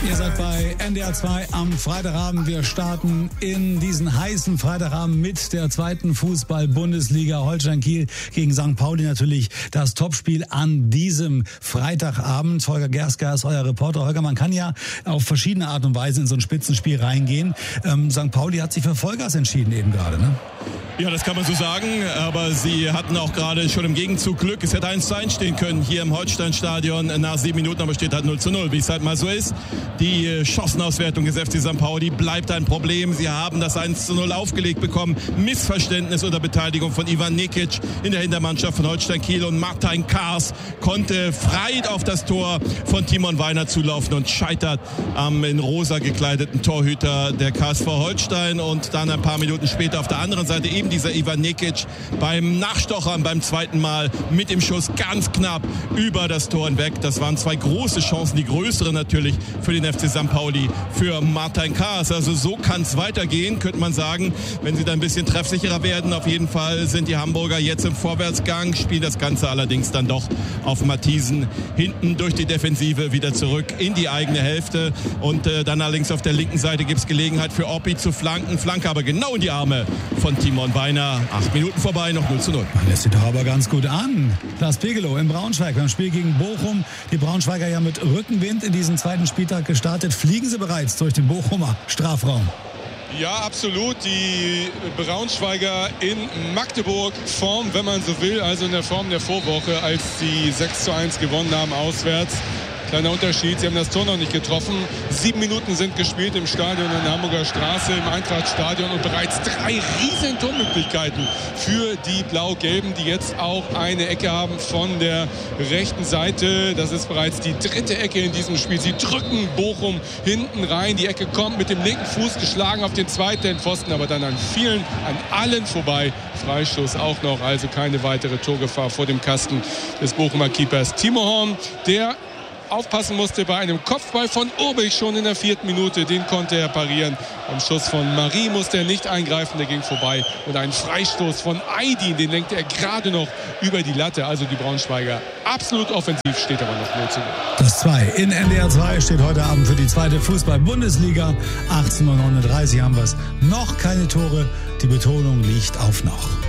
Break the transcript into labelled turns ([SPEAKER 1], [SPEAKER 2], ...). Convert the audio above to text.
[SPEAKER 1] Ihr seid bei NDR 2 am Freitagabend. Wir starten in diesen heißen Freitagabend mit der zweiten Fußball-Bundesliga. Holstein Kiel gegen St. Pauli, natürlich das Topspiel an diesem Freitagabend. Holger Gersker ist euer Reporter. Holger, man kann ja auf verschiedene Art und Weise in so ein Spitzenspiel reingehen. St. Pauli hat sich für Vollgas entschieden eben gerade, ne?
[SPEAKER 2] Ja, das kann man so sagen, aber sie hatten auch gerade schon im Gegenzug Glück. Es hätte 1:1 stehen können hier im Holstein-Stadion nach 7 Minuten, aber steht halt 0:0, wie es halt mal so ist. Die Chancenauswertung des FC St. Pauli bleibt ein Problem. Sie haben das 1:0 aufgelegt bekommen. Missverständnis unter Beteiligung von Ivan Nikic in der Hintermannschaft von Holstein Kiel, und Martin Kaas konnte frei auf das Tor von Timon Weiner zulaufen und scheitert am in rosa gekleideten Torhüter der KSV Holstein. Und dann ein paar Minuten später auf der anderen Seite eben dieser Ivan Nikic beim Nachstochern beim zweiten Mal mit dem Schuss ganz knapp über das Tor hinweg. Das waren 2 große Chancen, die größere natürlich für den FC St. Pauli, für Martin Kaas. Also so kann es weitergehen, könnte man sagen, wenn sie da ein bisschen treffsicherer werden. Auf jeden Fall sind die Hamburger jetzt im Vorwärtsgang, spielen das Ganze allerdings dann doch auf Matthiesen hinten durch die Defensive wieder zurück in die eigene Hälfte. Und dann allerdings auf der linken Seite gibt es Gelegenheit für Oppi zu flanken. Flanke aber genau in die Arme von Timon Weiner. 8 Minuten vorbei, noch 0:0.
[SPEAKER 1] Man lässt sich doch aber ganz gut an. Lars Pegelow in Braunschweig beim Spiel gegen Bochum. Die Braunschweiger ja mit Rückenwind in diesen zweiten Spieltag gestartet. Fliegen sie bereits durch den Bochumer Strafraum?
[SPEAKER 3] Ja, absolut. Die Braunschweiger in Magdeburg Form, wenn man so will, also in der Form der Vorwoche, als sie 6:1 gewonnen haben auswärts. Kleiner Unterschied, sie haben das Tor noch nicht getroffen. 7 Minuten sind gespielt im Stadion in der Hamburger Straße, im Eintrachtstadion, und bereits 3 riesen Tormöglichkeiten für die Blau-Gelben, die jetzt auch eine Ecke haben von der rechten Seite. Das ist bereits die 3. Ecke in diesem Spiel. Sie drücken Bochum hinten rein. Die Ecke kommt mit dem linken Fuß geschlagen auf den zweiten Pfosten, aber dann an allen vorbei. Freistoß auch noch, also keine weitere Torgefahr vor dem Kasten des Bochumer Keepers Timo Horn, der aufpassen musste bei einem Kopfball von Urbich schon in der 4. Minute. Den konnte er parieren. Am Schuss von Marie musste er nicht eingreifen, der ging vorbei. Und ein Freistoß von Aydin, den lenkte er gerade noch über die Latte. Also die Braunschweiger absolut offensiv, steht aber noch 0:0.
[SPEAKER 1] Das 2 in NDR 2 steht heute Abend für die zweite Fußball-Bundesliga. 18:39 Uhr haben wir es. Noch keine Tore. Die Betonung liegt auf noch.